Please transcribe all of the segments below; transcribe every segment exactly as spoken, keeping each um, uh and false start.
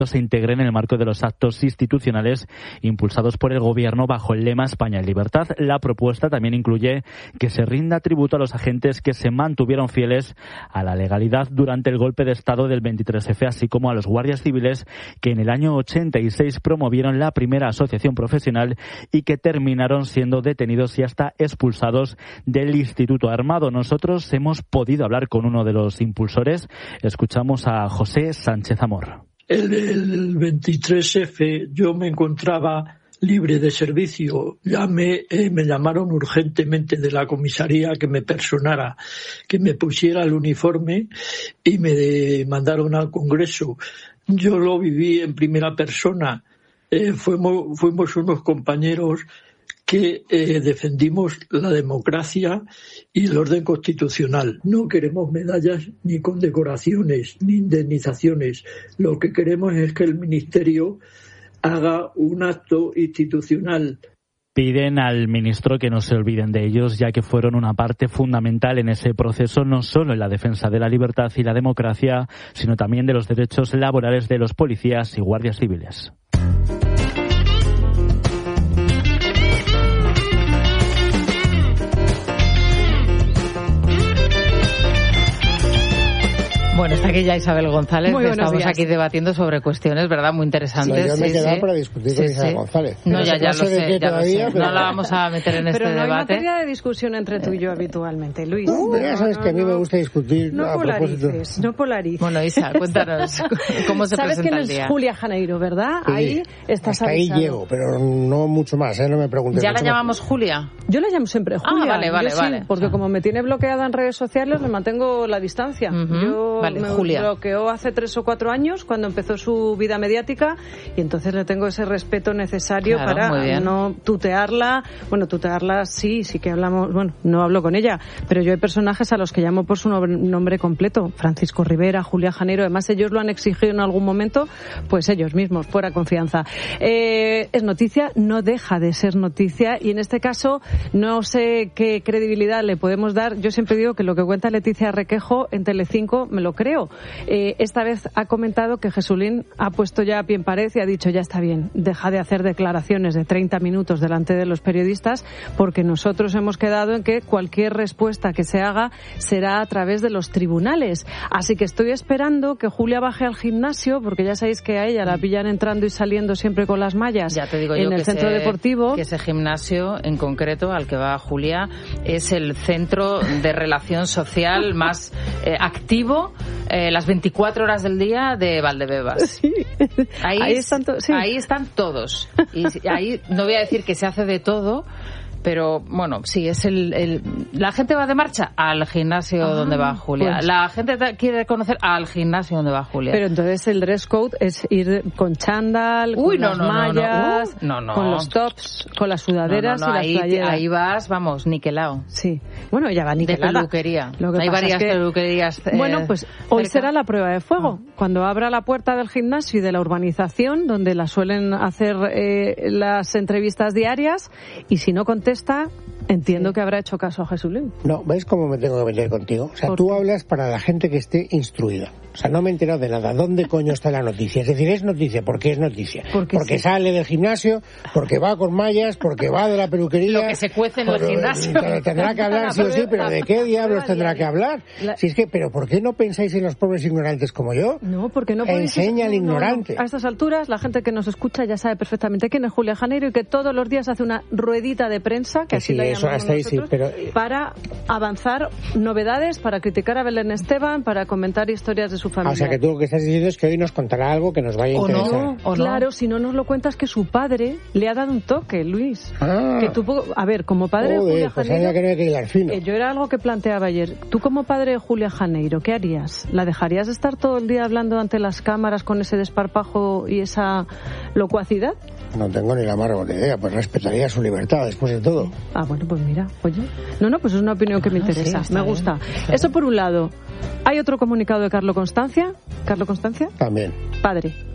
se integre en el marco de los actos institucionales impulsados por el Gobierno bajo el lema España en libertad. La propuesta también incluye que se rinda tributo a los agentes que se mantuvieron fieles a la legalidad durante el golpe de Estado del veintitrés efe, así como a los guardias civiles que en el año ochenta y seis promovieron la primera asociación profesional y que terminaron siendo detenidos y hasta expulsados del Instituto Armado. Nosotros hemos podido hablar con uno de los impulsores. Escuchamos a José Sánchez Amor. El, el veintitrés efe yo me encontraba libre de servicio. Ya me, eh, me llamaron urgentemente de la comisaría que me personara, que me pusiera el uniforme y me de, mandaron al Congreso. Yo lo viví en primera persona. Eh, fuimos, fuimos unos compañeros que eh, defendimos la democracia y el orden constitucional. No queremos medallas ni condecoraciones ni indemnizaciones. Lo que queremos es que el Ministerio haga un acto institucional. Piden al ministro que no se olviden de ellos, ya que fueron una parte fundamental en ese proceso, no solo en la defensa de la libertad y la democracia, sino también de los derechos laborales de los policías y guardias civiles. Bueno, está aquí ya Isabel González. Muy Estamos días. aquí debatiendo sobre cuestiones, ¿verdad?, muy interesantes. Sí, yo me he sí, quedado sí. para discutir con Sí, Isabel sí. González. No, No ya, sé ya lo de sé, qué ya lo todavía, sé. pero- No la vamos a meter en Pero este no hay debate. materia de discusión entre tú y yo habitualmente, Luis. Uh, ya sabes que a mí me gusta discutir No a propósito. polarices, no polarices. Bueno, Isa, cuéntanos cómo se ¿Sabes presenta quién el es día? Julia Janeiro, verdad? Sí, Ahí estás hasta ahí avisado. llego, pero no mucho más, ¿eh? No me preguntes ¿Ya la mucho llamamos más. Julia? Yo la llamo siempre Julia. Ah, vale, vale, Yo sí, vale. porque Ah. como me tiene bloqueada en redes sociales, le mantengo la distancia. Ujú. Yo Vale, me Julia. bloqueó hace tres o cuatro años cuando empezó su vida mediática y entonces le tengo ese respeto necesario Claro, muy para bien. no tutearla. Bueno, tutearla sí, sí que hablamos, bueno, no hablo con ella, pero yo hay personajes a los que llamo por su nombre, nombre completo. Francisco Rivera, Julia Janeiro, además ellos lo han exigido en algún momento, pues ellos mismos, fuera confianza. Eh, es noticia, no deja de ser noticia y en este caso no sé qué credibilidad le podemos dar. Yo siempre digo que lo que cuenta Leticia Requejo en Telecinco me lo creo. Eh, esta vez ha comentado que Jesulín ha puesto ya a pie en pared y ha dicho ya está bien, deja de hacer declaraciones de treinta minutos delante de los periodistas porque nosotros hemos quedado en que cualquier respuesta que se haga será a través de los tribunales. Así que estoy esperando que Julia baje al gimnasio porque ya sabéis que a ella la pillan entrando y saliendo siempre con las mallas Ya te digo en yo el que centro ese, deportivo. que ese gimnasio en concreto al que va Julia es el centro de relación social más eh, activo eh, las veinticuatro horas del día de Valdebebas. Sí. Ahí, Ahí están to- sí. ahí están todos. Y ahí no voy a decir que se hace de todo, pero bueno, sí, es el, el... La gente va de marcha al gimnasio Ah, donde va Julia. pues. La gente ta- quiere conocer al gimnasio donde va Julia. Pero entonces el dress code es ir con chándal, Uy, con no, las no, no, no. mallas, Uh, no, no. con los tops, con las sudaderas No, no, no, y las ahí, playeras. ahí vas, vamos, niquelao. Sí. Bueno, ella va De niquelada. peluquería. Lo que Hay pasa varias es que- peluquerías. eh, Bueno, pues hoy cerca. será la prueba de fuego. Cuando abra la puerta del gimnasio y de la urbanización, donde la suelen hacer eh, las entrevistas diarias, y si no contesta, entiendo Sí. que habrá hecho caso a Jesulín. No, ¿ves cómo me tengo que meter contigo? O sea, ¿Por tú qué? hablas para la gente que esté instruida. O sea, no me he enterado de nada. ¿Dónde coño está la noticia? Es decir, es noticia. ¿Por qué es noticia? Porque porque sí. sale del gimnasio, porque va con mallas, porque va de la peluquería. Lo que se cuece en el Pero, gimnasio. pero Tendrá que hablar sí o sí, pero ¿de qué diablos tendrá que hablar? La- Si es que, pero ¿por qué no pensáis en los pobres ignorantes como yo? No, porque no podéis... Enseña al no, no, ignorante. A estas alturas, la gente que nos escucha ya sabe perfectamente quién es Julia Janeiro y que todos los días hace una ruedita de prensa, que Que así sí, la eso, llamamos hasta ahí sí, nosotros, pero- para avanzar novedades, para criticar a Belén Esteban, para comentar historias de su Ah, familia. o sea, que tú lo que estás diciendo es que hoy nos contará algo que nos vaya a O no. interesar. No, ¿O no? claro, si no nos lo cuentas que su padre le ha dado un toque, Luis. Ah. Que tú, a ver, como padre de Joder, Julia pues Janeiro, había que no hay que hilar fino. que yo era algo que planteaba ayer. Tú como padre de Julia Janeiro, ¿qué harías? ¿La dejarías estar todo el día hablando ante las cámaras con ese desparpajo y esa locuacidad? No tengo ni la más remota idea, pues respetaría su libertad después de todo. Ah, bueno, pues mira, oye. No, no, pues es una opinión que me Ah, sí, interesa, está me bien, gusta. está Eso por un lado. Hay otro comunicado de Carlo Constancia. ¿Carlo Constancia? También. Padre.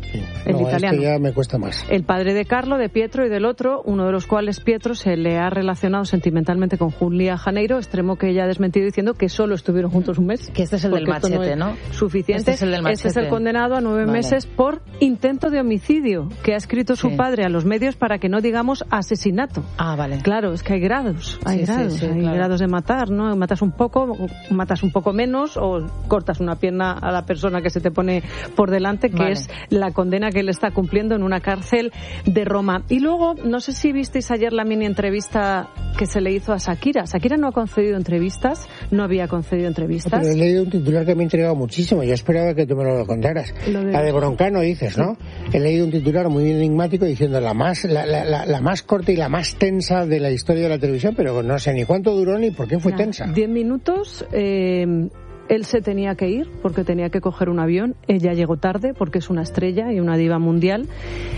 Sí. El no, italiano. Este ya me cuesta más. El padre de Carlo, de Pietro y del otro, uno de los cuales, Pietro, se le ha relacionado sentimentalmente con Julia Janeiro, extremo que ella ha desmentido diciendo que solo estuvieron juntos un mes. Que este es el del machete, no, ¿no? Suficiente. Este es el del machete. Este es el condenado a nueve vale. meses por intento de homicidio que ha escrito su sí. padre a los medios para que no digamos asesinato. Ah, vale. Claro, es que hay grados, hay Sí, grados, sí, sí, hay claro. grados de matar, ¿no? Matas un poco, matas un poco menos o cortas una pierna a la persona que se te pone por delante, que Vale. es la condena que él está cumpliendo en una cárcel de Roma. Y luego, no sé si visteis ayer la mini entrevista que se le hizo a Shakira. Shakira no ha concedido entrevistas, no había concedido entrevistas. Pero he leído un titular que me ha intrigado muchísimo. Yo esperaba que tú me lo contaras. Lo de... La de Broncano, dices, ¿no? He leído un titular muy enigmático diciendo la más la, la, la, la más corta y la más tensa de la historia de la televisión, pero no sé ni cuánto duró ni por qué fue Ya, tensa. Diez minutos... Eh... Él se tenía que ir porque tenía que coger un avión. Ella llegó tarde porque es una estrella y una diva mundial.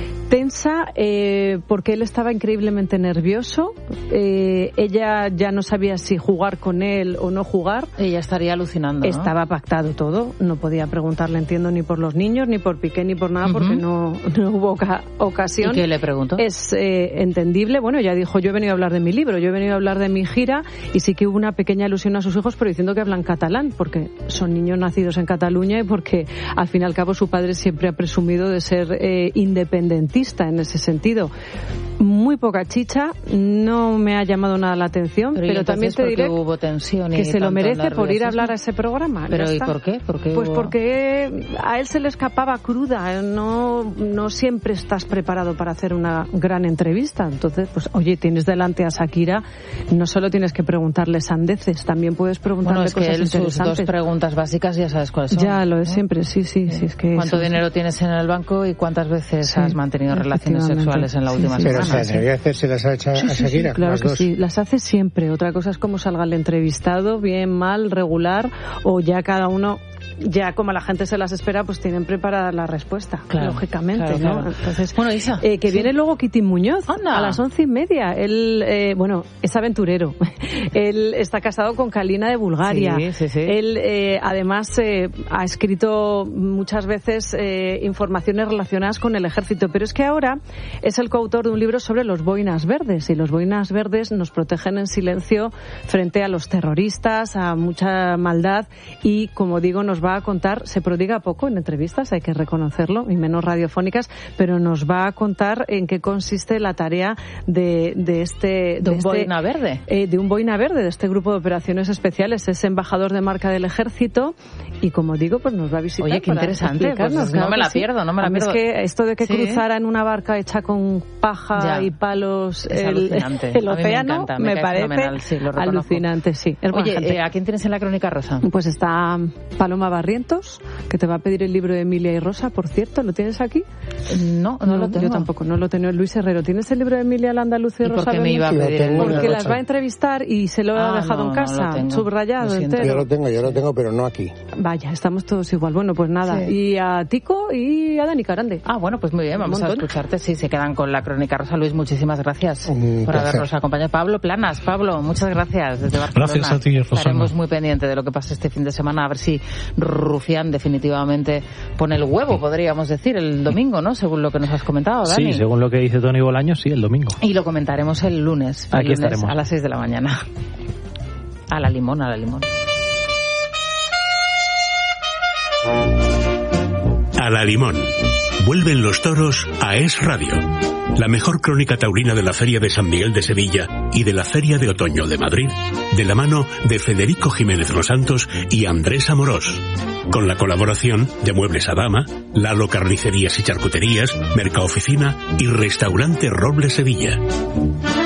Tensa eh, porque él estaba increíblemente nervioso. Eh, ella ya no sabía si jugar con él o no jugar. Ella estaría alucinando, ¿no? Estaba pactado todo. No podía preguntarle, entiendo, ni por los niños, ni por Piqué, ni por nada, uh-huh. porque no, no hubo oca- ocasión. ¿Y qué le preguntó? Es eh, entendible. Bueno, ella dijo, yo he venido a hablar de mi libro, yo he venido a hablar de mi gira, y sí que hubo una pequeña alusión a sus hijos, pero diciendo que hablan catalán, porque son niños nacidos en Cataluña y porque, al fin y al cabo, su padre siempre ha presumido de ser eh, independentista en ese sentido. Muy poca chicha, no me ha llamado nada la atención, pero, pero también te diré hubo tensión y que se lo merece por ir a nerviosismo? hablar a ese programa. Pero ¿y por qué? ¿Por qué Pues hubo... porque a él se le escapaba cruda, no, no siempre estás preparado para hacer una gran entrevista. Entonces, pues oye, tienes delante a Shakira, no solo tienes que preguntarle sandeces, también puedes preguntarle bueno, es que cosas él, interesantes. sus dos preguntas básicas ya sabes cuáles son. Ya, lo es ¿eh? siempre, sí, sí, sí, es que ¿Cuánto eso... dinero tienes en el banco y cuántas veces Sí, has mantenido relaciones sexuales en la sí, última sí, semana? Pero, o sea, ¿se debe hacerse las ha hecho Sí, a sí, Shakira? sí, claro las que dos. sí, las hace siempre. Otra cosa es cómo salga el entrevistado, bien, mal, regular, o ya cada uno... Ya como la gente se las espera, pues tienen preparada la respuesta, claro, lógicamente, claro, ¿no? claro. Entonces, bueno, Isa, eh, que sí. viene luego Kitty Muñoz Anda. a las once y media. Él, eh, bueno, es aventurero. Él está casado con Kalina de Bulgaria. Sí, sí, sí. Él, eh, además, eh, ha escrito muchas veces eh, informaciones relacionadas con el ejército, pero es que ahora es el coautor de un libro sobre los boinas verdes, y los boinas verdes nos protegen en silencio frente a los terroristas, a mucha maldad, y, como digo, nos va a contar, se prodiga poco en entrevistas, hay que reconocerlo, y menos radiofónicas, pero nos va a contar en qué consiste la tarea de, de este... ¿De un este, boina verde? Eh, de un boina verde, de este grupo de operaciones especiales. Es embajador de marca del ejército y, como digo, pues nos va a visitar. Oye, qué para interesante, explicarnos, pues claro no me que la sí. pierdo, no me la A mí pierdo. Es que esto de que Sí. cruzara en una barca hecha con paja Ya. y palos Es el, alucinante. el A mí me océano, encanta, me me, cae parece fenomenal, sí, lo reconozco. alucinante, sí. Es buena Oye, gente. eh, ¿a quién tienes en la crónica rosa? Pues está Paloma Barrientos, que te va a pedir el libro de Emilia y Rosa, por cierto. ¿Lo tienes aquí? No, no, lo tengo. Yo tampoco, no lo tengo. Luis Herrero, ¿tienes el libro de Emilia la Andalucía y ¿Y por Rosa qué me iba a Lo pedir el tengo en libro? Porque la las Rosa. va a entrevistar y se lo Ah, ha dejado no, en no casa, lo tengo. subrayado Lo siento. entero. Yo lo tengo, yo lo tengo, pero no aquí. Vaya, estamos todos igual. Bueno, pues nada. Sí. Y a Tico y a Dani Carande. Ah, bueno, pues muy bien, vamos Un a montón. escucharte. Sí, se quedan con la crónica rosa. Luis, muchísimas gracias Un por placer. habernos acompañado. Pablo Planas, Pablo, muchas gracias desde Barcelona. Gracias a ti, Rosana. Estaremos muy pendientes de lo que pase este fin de semana, a ver si Rufián definitivamente pone el huevo, podríamos decir, el domingo, ¿no? Según lo que nos has comentado, Dani. Sí, según lo que dice Tony Bolaños, sí, el domingo. Y lo comentaremos el lunes. El Aquí lunes estaremos. a las seis de la mañana. A la limón, a la limón. A la limón. Vuelven los toros a Es Radio. La mejor crónica taurina de la Feria de San Miguel de Sevilla y de la Feria de Otoño de Madrid, de la mano de Federico Jiménez Los Santos y Andrés Amorós. Con la colaboración de Muebles Adama, Lalo Carnicerías y Charcuterías, Mercaoficina y Restaurante Roble Sevilla.